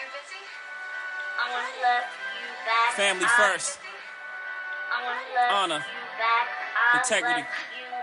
I wanna love you back. Family first. I wanna love Honor. you back. I Integrity. love you